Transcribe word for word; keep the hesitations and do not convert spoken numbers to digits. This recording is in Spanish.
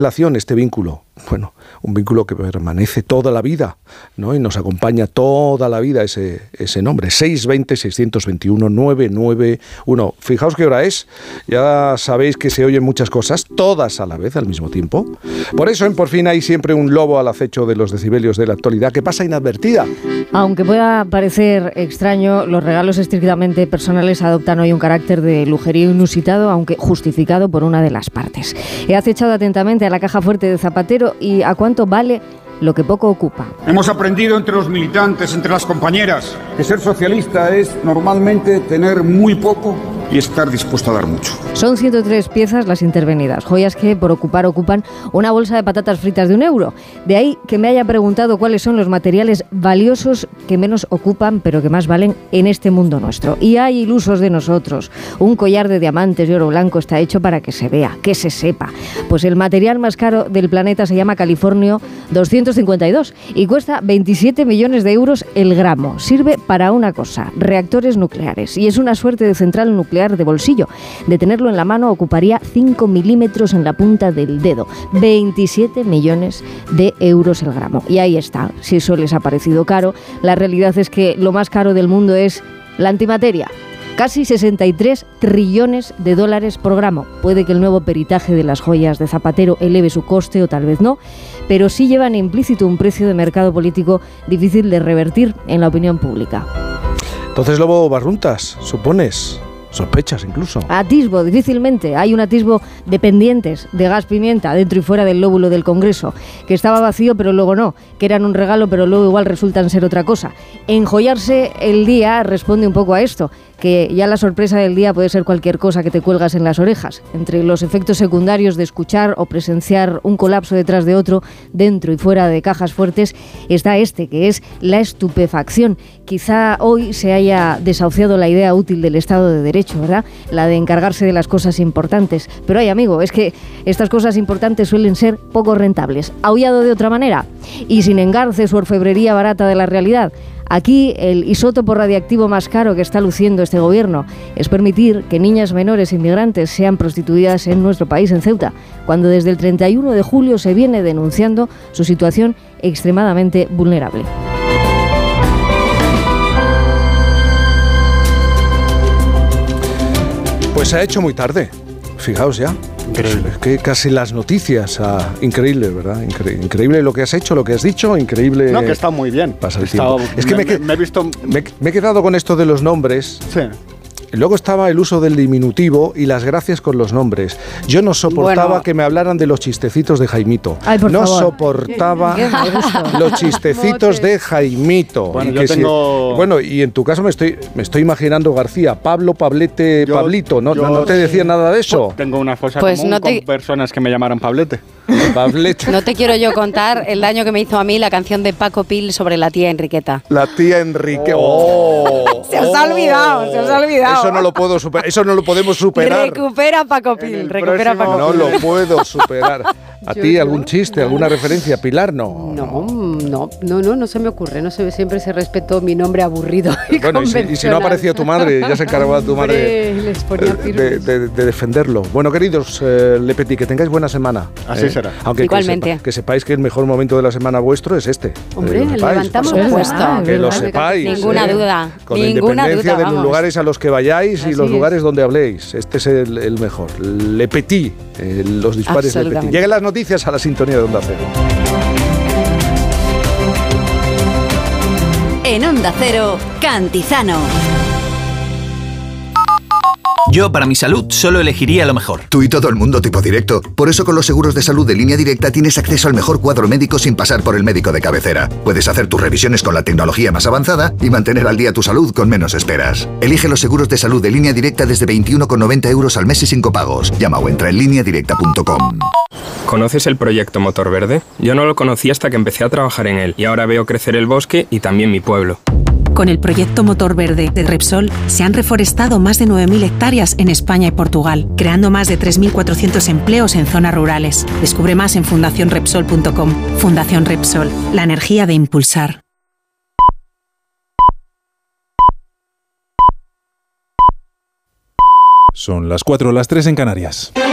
relación, este vínculo, bueno, un vínculo que permanece toda la vida, ¿no? Y nos acompaña toda la vida ese, ese nombre, seis dos cero, seis dos uno, nueve nueve uno. Fijaos qué hora es, ya sabéis que se oyen muchas cosas, todas a la vez, al mismo tiempo. Por eso en Por Fin hay siempre un lobo al acecho de los decibelios de la actualidad que pasa inadvertida. Aunque pueda parecer extraño, los regalos estrictamente personales adoptan hoy un carácter de lujerío inusitado, aunque justificado por una de las partes. He acechado atentamente a la caja fuerte de Zapatero y a cuánto vale lo que poco ocupa. Hemos aprendido entre los militantes, entre las compañeras, que ser socialista es normalmente tener muy poco y estar dispuesto a dar mucho. Son ciento tres piezas las intervenidas, joyas que por ocupar ocupan una bolsa de patatas fritas de un euro. De ahí que me haya preguntado cuáles son los materiales valiosos que menos ocupan pero que más valen en este mundo nuestro. Y hay ilusos de nosotros. Un collar de diamantes y oro blanco está hecho para que se vea, que se sepa. Pues el material más caro del planeta se llama californio doscientos cincuenta y dos y cuesta veintisiete millones de euros el gramo. Sirve para una cosa, reactores nucleares. Y es una suerte de central nuclear de bolsillo. De tenerlo en la mano ocuparía cinco milímetros en la punta del dedo. veintisiete millones de euros el gramo. Y ahí está. Si eso les ha parecido caro, la realidad es que lo más caro del mundo es la antimateria. Casi sesenta y tres trillones de dólares por gramo. Puede que el nuevo peritaje de las joyas de Zapatero eleve su coste o tal vez no, pero sí llevan implícito un precio de mercado político difícil de revertir en la opinión pública. Entonces, Lobo Barruntas, supones... sospechas incluso. Atisbo, difícilmente. Hay un atisbo de pendientes de gas pimienta dentro y fuera del lóbulo del Congreso, que estaba vacío pero luego no, que eran un regalo pero luego igual resultan ser otra cosa. Enjollarse el día responde un poco a esto, que ya la sorpresa del día puede ser cualquier cosa que te cuelgas en las orejas. Entre los efectos secundarios de escuchar o presenciar un colapso detrás de otro, dentro y fuera de cajas fuertes, está este, que es la estupefacción. Quizá hoy se haya desahuciado la idea útil del Estado de Derecho, ¿verdad? La de encargarse de las cosas importantes. Pero ay, amigo, es que estas cosas importantes suelen ser poco rentables. Aullado de otra manera y sin engarces u orfebrería barata de la realidad. Aquí el isótopo radiactivo más caro que está luciendo este gobierno es permitir que niñas menores inmigrantes sean prostituidas en nuestro país, en Ceuta, cuando desde el treinta y uno de julio se viene denunciando su situación extremadamente vulnerable. Pues se ha hecho muy tarde, fijaos ya. Increíble. Es que casi las noticias, ah, increíble, ¿verdad? Incre- increíble lo que has hecho, lo que has dicho, increíble. No, que está muy bien. Pasa el Estado, tiempo. Es que me, me, me he visto... Me, me he quedado con esto de los nombres. Sí. Luego estaba el uso del diminutivo y las gracias con los nombres. Yo no soportaba bueno. que me hablaran de los chistecitos de Jaimito. Ay, por no favor. soportaba los chistecitos de Jaimito. Bueno, y yo que tengo... si, bueno, y en tu caso me estoy, me estoy imaginando García, Pablo, Pablete, Yo- Pablito. ¿No, yo- no te decía nada de eso? Tengo una fosa Pues común no te- con personas que me llamaron Pablete. Pablete. No te quiero yo contar el daño que me hizo a mí la canción de Paco Pil sobre la tía Enriqueta. La tía Enrique. Oh, Se os ha oh. olvidado, se os ha olvidado. Eso no lo puedo superar. Eso no lo podemos superar. Recupera Paco Pil, el recupera próximo- Paco No Pil. lo puedo superar. ¿A Yo ti no. algún chiste, alguna referencia? Pilar, no. No, no, no, no, no se me ocurre. No se, siempre se respetó mi nombre aburrido y Bueno, y si, y si no convencional. aparecía tu madre, ya se encargaba tu madre Hombre, les ponía eh, de, firmes. de- de defenderlo. Bueno, queridos eh, Le Petit, que tengáis buena semana. Así eh. será. Aunque Igualmente. Que, sepa- que sepáis que el mejor momento de la semana vuestro es este. Hombre, Que lo sepáis, levantamos por las supuesto. manos, Que lo ¿verdad? sepáis. Ninguna eh. duda, Con ninguna independencia duda, de los vamos. lugares a los que vayáis y Así los es. lugares donde habléis. Este es el, el mejor. Le Petit, eh, los dispares Le Petit. Absolutamente. Lleguen las noticias a la sintonía de Onda Cero. En Onda Cero, Cantizano. Yo, para mi salud, solo elegiría lo mejor. Tú y todo el mundo tipo directo. Por eso con los seguros de salud de Línea Directa tienes acceso al mejor cuadro médico sin pasar por el médico de cabecera. Puedes hacer tus revisiones con la tecnología más avanzada y mantener al día tu salud con menos esperas. Elige los seguros de salud de Línea Directa desde veintiuno con noventa euros al mes y sin copagos. Llama o entra en línea directa punto com. ¿Conoces el proyecto Motor Verde? Yo no lo conocí hasta que empecé a trabajar en él y ahora veo crecer el bosque y también mi pueblo. Con el proyecto Motor Verde de Repsol se han reforestado más de nueve mil hectáreas en España y Portugal, creando más de tres mil cuatrocientos empleos en zonas rurales. Descubre más en fundación repsol punto com. Fundación Repsol, la energía de impulsar. Son las cuatro, las tres en Canarias.